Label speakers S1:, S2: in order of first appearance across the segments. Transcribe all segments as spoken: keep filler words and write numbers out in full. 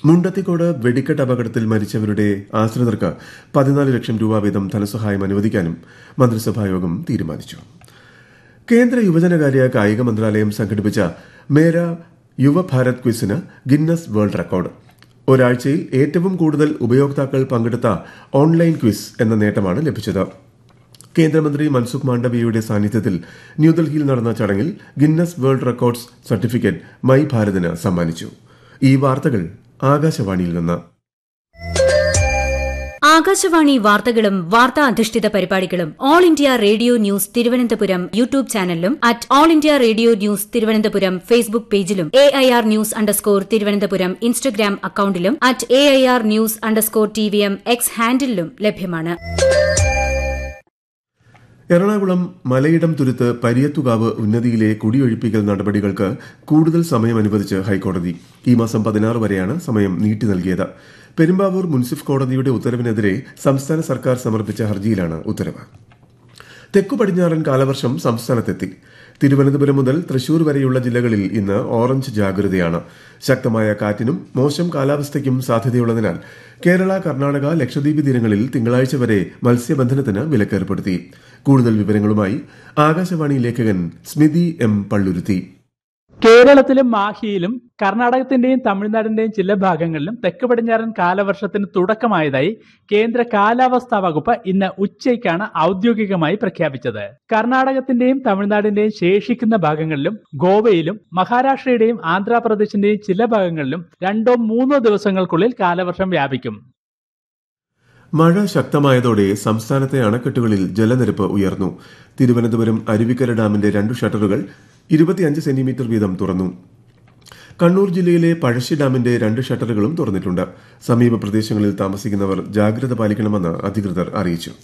S1: മുണ്ടത്തിക്കോട് വെടിക്കെട്ട് അപകടത്തിൽ മരിച്ചവരുടെ ആശ്രിതർക്ക് പതിനാല് ലക്ഷം രൂപ വീതം ധനസഹായം അനുവദിക്കാനും മന്ത്രിസഭായോഗം തീരുമാനിച്ചു. കേന്ദ്ര യുവജനകാര്യ കായിക മന്ത്രാലയം സംഘടിപ്പിച്ച മേര യുവഭാരത് ക്വിസിന് ഗിന്നസ് വേൾഡ് റെക്കോർഡ്. ഒരാഴ്ചയിൽ ഏറ്റവും കൂടുതൽ ഉപയോക്താക്കൾ പങ്കെടുത്ത ഓൺലൈൻ ക്വിസ് എന്ന നേട്ടമാണ് ലഭിച്ചത്. കേന്ദ്രമന്ത്രി മൻസുഖ് മാണ്ഡവ്യയുടെ സാന്നിധ്യത്തിൽ ന്യൂഡൽഹിയിൽ നടന്ന ചടങ്ങിൽ Guinness world records certificate my ഭാരതിന് സമ്മാനിച്ചു. ഈ വാർത്തകൾ ആകാശവാണിയിൽ നിന്ന്.
S2: ആകാശവാണി വാർത്തകളും വാർത്താ അധിഷ്ഠിത പരിപാടികളും all India radio news Thiruvananthapuram YouTube ചാനലിലും at all India radio news Thiruvananthapuram Facebook പേജിലും A I R news underscore Thiruvananthapuram Instagram അക്കൌണ്ടിലും at A I R news underscore T V M X ഹാൻഡിലും ലഭ്യമാണ്.
S1: എറണാകുളം മലയിടം തുരുത്ത് പരിയത്തുകാവ് ഉന്നതിയിലെ കുടിയൊഴിപ്പിക്കൽ നടപടികൾക്ക് കൂടുതൽ സമയം അനുവദിച്ച് ഹൈക്കോടതി. ഈ മാസം പതിനാറ് വരെയാണ് സമയം നീട്ടി നൽകിയത്. പെരുമ്പാവൂർ മുൻസിഫ് കോടതിയുടെ ഉത്തരവിനെതിരെ സംസ്ഥാന സർക്കാർ സമർപ്പിച്ച ഹർജിയിലാണ് ഉത്തരവ്. തെക്കു പടിഞ്ഞാറൻ കാലവർഷം സംസ്ഥാനത്തെത്തി. തിരുവനന്തപുരം മുതൽ തൃശൂർ വരെയുള്ള ജില്ലകളിൽ ഇന്ന് ഓറഞ്ച് ജാഗ്രതയാണ്. ശക്തമായ കാറ്റിനും മോശം കാലാവസ്ഥയ്ക്കും സാധ്യതയുള്ളതിനാൽ കേരള, കർണാടക, ലക്ഷദ്വീപ് തീരങ്ങളിൽ തിങ്കളാഴ്ച വരെ മത്സ്യബന്ധനത്തിന് വിലക്കേർപ്പെടുത്തി. കൂടുതൽ വിവരങ്ങളുമായി ആകാശവാണി ലേഖകൻ സ്മിതി എം പള്ളുരുത്തി.
S3: കേരളത്തിലും മാഹിയിലും കർണാടകത്തിന്റെയും തമിഴ്നാടിന്റെയും ചില ഭാഗങ്ങളിലും തെക്ക് പടിഞ്ഞാറൻ കാലവർഷത്തിന് തുടക്കമായതായി കേന്ദ്ര കാലാവസ്ഥാ വകുപ്പ് ഇന്ന് ഉച്ചയ്ക്കാണ് ഔദ്യോഗികമായി പ്രഖ്യാപിച്ചത്. കർണാടകത്തിന്റെയും തമിഴ്നാടിന്റെയും ശേഷിക്കുന്ന ഭാഗങ്ങളിലും ഗോവയിലും മഹാരാഷ്ട്രയുടെയും ആന്ധ്രാപ്രദേശിന്റെയും ചില ഭാഗങ്ങളിലും രണ്ടോ മൂന്നോ ദിവസങ്ങൾക്കുള്ളിൽ കാലവർഷം വ്യാപിക്കും.
S1: മഴ ശക്തമായതോടെ സംസ്ഥാനത്തെ അണക്കെട്ടുകളിൽ ജലനിരപ്പ് ഉയർന്നു. തിരുവനന്തപുരം അരുവിക്കര ഡാമിന്റെ രണ്ടു ഷട്ടറുകൾ ഇരുപത്തിയഞ്ച് സെന്റിമീറ്റർ വീതം തുറന്നു. കണ്ണൂർ ജില്ലയിലെ പഴശ്ശി ഡാമിന്റെ രണ്ട് ഷട്ടറുകളും തുറന്നിട്ടുണ്ട്. സമീപ പ്രദേശങ്ങളിൽ താമസിക്കുന്നവർ ജാഗ്രത പാലിക്കണമെന്ന് അധികൃതർ അറിയിച്ചു.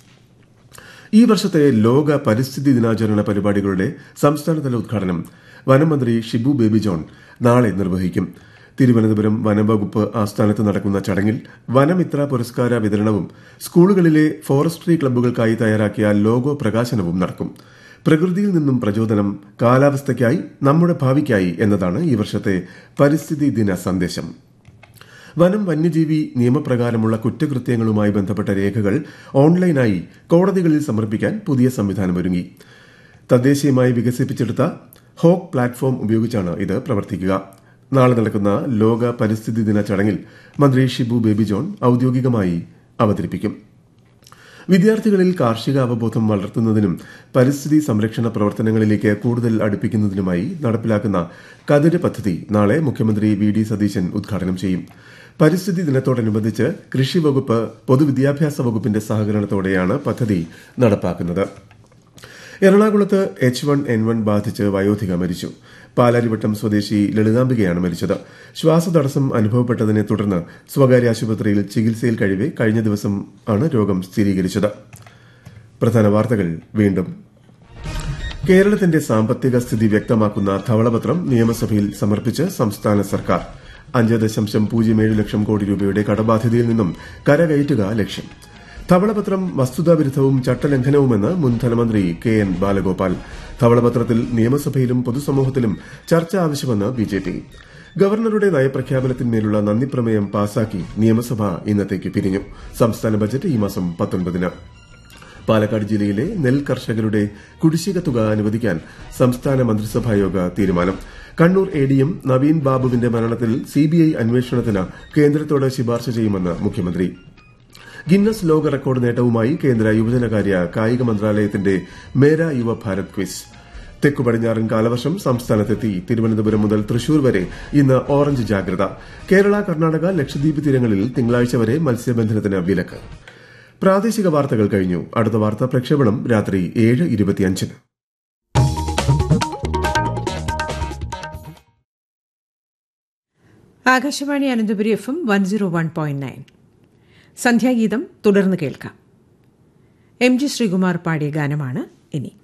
S1: ഈ വർഷത്തെ ലോക പരിസ്ഥിതി ദിനാചരണ പരിപാടികളുടെ സംസ്ഥാനതല ഉദ്ഘാടനം വനമന്ത്രി ഷിബു ബേബി ജോൺ നാളെ നിർവഹിക്കും. തിരുവനന്തപുരം വനംവകുപ്പ് ആസ്ഥാനത്ത് നടക്കുന്ന ചടങ്ങിൽ വനമിത്ര പുരസ്കാര വിതരണവും സ്കൂളുകളിലെ ഫോറസ്ട്രി ക്ലബ്ബുകൾക്കായി തയ്യാറാക്കിയ ലോഗോ പ്രകാശനവും നടക്കും. പ്രകൃതിയിൽ നിന്നും പ്രചോദനം, കാലാവസ്ഥയ്ക്കായി, നമ്മുടെ ഭാവിക്കായി എന്നതാണ് ഈ വർഷത്തെ പരിസ്ഥിതി ദിന സന്ദേശം. വനം വന്യജീവി നിയമപ്രകാരമുള്ള കുറ്റകൃത്യങ്ങളുമായി ബന്ധപ്പെട്ട രേഖകൾ ഓൺലൈനായി കോടതികളിൽ സമർപ്പിക്കാൻ പുതിയ സംവിധാനമൊരുങ്ങി. തദ്ദേശീയമായി വികസിപ്പിച്ചെടുത്ത ഹോക്ക് പ്ലാറ്റ്ഫോം ഉപയോഗിച്ചാണ് ഇത് പ്രവർത്തിക്കുക. നാളെ നടക്കുന്ന ലോക പരിസ്ഥിതി ദിന ചടങ്ങിൽ മന്ത്രി ഷിബു ബേബി ജോൺ ഔദ്യോഗികമായി അവതരിപ്പിക്കും. വിദ്യാർത്ഥികളിൽ കാർഷിക അവബോധം വളർത്തുന്നതിനും പരിസ്ഥിതി സംരക്ഷണ പ്രവർത്തനങ്ങളിലേക്ക് കൂടുതൽ അടുപ്പിക്കുന്നതിനുമായി നടപ്പിലാക്കുന്ന കതിര് പദ്ധതി നാളെ മുഖ്യമന്ത്രി വി ഡി സതീശൻ ഉദ്ഘാടനം ചെയ്യും. പരിസ്ഥിതി ദിനത്തോടനുബന്ധിച്ച് കൃഷി വകുപ്പ്, പൊതുവിദ്യാഭ്യാസ വകുപ്പിന്റെ സഹകരണത്തോടെയാണ് പദ്ധതി നടപ്പാക്കുന്നത്. എറണാകുളത്ത് എച്ച് വൺ എൻ വൺ ബാധിച്ച് വയോധിക മരിച്ചു. പാലാരിവട്ടം സ്വദേശി ലളിതാംബികയാണ് മരിച്ചത്. ശ്വാസതടസ്സം അനുഭവപ്പെട്ടതിനെ തുടർന്ന് സ്വകാര്യ ആശുപത്രിയിൽ ചികിത്സയിൽ കഴിവെ കഴിഞ്ഞ ദിവസം ആണ് രോഗം സ്ഥിരീകരിച്ചത്. പ്രധാന വാർത്തകൾ വീണ്ടും. കേരളത്തിന്റെ സാമ്പത്തിക സ്ഥിതി വ്യക്തമാക്കുന്ന ധവളപത്രം നിയമസഭയിൽ സമർപ്പിച്ച് സംസ്ഥാന സർക്കാർ. അഞ്ച് ദശാംശം പൂജ്യം ഏഴ് ലക്ഷം കോടി രൂപയുടെ കടബാധ്യതയിൽ നിന്നും കരകയറ്റുക ലക്ഷ്യം. ധവളപത്രം വസ്തുതാവിരുദ്ധവും ചട്ടലംഘനവുമെന്ന് മുൻ ധനമന്ത്രി കെ എൻ ബാലഗോപാൽ. ധവളപത്രത്തിൽ നിയമസഭയിലും പൊതുസമൂഹത്തിലും ചർച്ച ആവശ്യമെന്ന് ബി ജെ പി. ഗവർണറുടെ നയപ്രഖ്യാപനത്തിന്മേലുള്ള നന്ദിപ്രമേയം പാസാക്കി നിയമസഭ ഇന്നത്തേക്ക് പിരിഞ്ഞു. സംസ്ഥാന ബജറ്റ് ഈ മാസം പത്തൊൻപതിന്. പാലക്കാട് ജില്ലയിലെ നെൽ കർഷകരുടെ കുടിശ്ശിക തുക അനുവദിക്കാൻ സംസ്ഥാന മന്ത്രിസഭായോഗ തീരുമാനം. Kannur A D M Naveen ബാബുവിന്റെ മരണത്തിൽ സിബിഐ അന്വേഷണത്തിന് കേന്ദ്രത്തോട് ശുപാർശ ചെയ്യുമെന്ന് മുഖ്യമന്ത്രി. ഗിന്നസ് ലോക റെക്കോർഡ് നേട്ടവുമായി കേന്ദ്ര യുവജനകാര്യ കായിക മന്ത്രാലയത്തിന്റെ മേര യുവ ഭാരത് ക്വിസ്. തെക്കു പടിഞ്ഞാറൻ കാലവർഷം സംസ്ഥാനത്തെത്തി. തിരുവനന്തപുരം മുതൽ തൃശൂർ വരെ ഇന്ന് ഓറഞ്ച് ജാഗ്രത. കേരള, കർണാടക, ലക്ഷദ്വീപ് തീരങ്ങളിൽ തിങ്കളാഴ്ച വരെ മത്സ്യബന്ധനത്തിന് വിലക്ക്. പ്രാദേശിക വാർത്തകൾ കഴിഞ്ഞു. അടുത്ത വാർത്താ പ്രക്ഷേപണം രാത്രി ഏഴ് ഇരുപത്തിയഞ്ചിന്.
S4: Akashvani Ananthapuri F M one zero one point nine. സന്ധ്യാഗീതം തുടർന്ന് കേൾക്കാം. എം ജി ശ്രീകുമാർ പാടിയ ഗാനമാണ് ഇനി.